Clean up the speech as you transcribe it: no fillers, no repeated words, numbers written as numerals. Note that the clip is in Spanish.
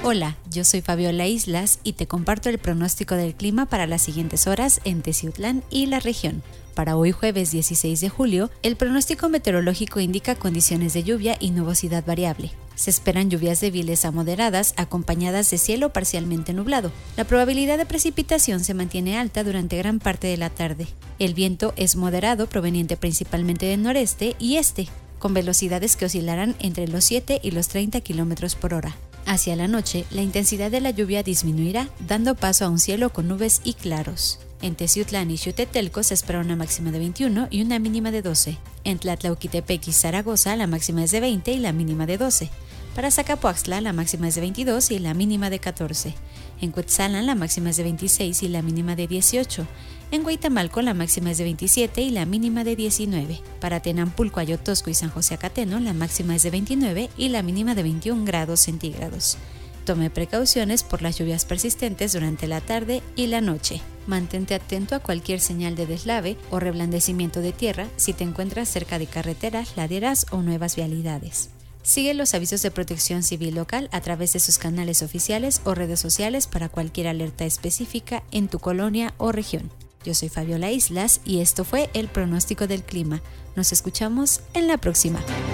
Hola, yo soy Fabiola Islas y te comparto el pronóstico del clima para las siguientes horas en Teciutlán y la región. Para hoy jueves 16 de julio, el pronóstico meteorológico indica condiciones de lluvia y nubosidad variable. Se esperan lluvias débiles a moderadas acompañadas de cielo parcialmente nublado. La probabilidad de precipitación se mantiene alta durante gran parte de la tarde. El viento es moderado proveniente principalmente del noreste y este, con velocidades que oscilarán entre los 7 y los 30 km por hora. Hacia la noche, la intensidad de la lluvia disminuirá, dando paso a un cielo con nubes y claros. En Teciutlán y Xutetelco se espera una máxima de 21 y una mínima de 12. En Tlatlauquitepec y Zaragoza la máxima es de 20 y la mínima de 12. Para Zacapoaxtla la máxima es de 22 y la mínima de 14. En Cuetzalan la máxima es de 26 y la mínima de 18. En Huitamalco la máxima es de 27 y la mínima de 19. Para Tenampulco, Ayotosco y San José Acateno la máxima es de 29 y la mínima de 21 grados centígrados. Tome precauciones por las lluvias persistentes durante la tarde y la noche. Mantente atento a cualquier señal de deslave o reblandecimiento de tierra si te encuentras cerca de carreteras, laderas o nuevas vialidades. Sigue los avisos de protección civil local a través de sus canales oficiales o redes sociales para cualquier alerta específica en tu colonia o región. Yo soy Fabiola Islas y esto fue el pronóstico del clima. Nos escuchamos en la próxima.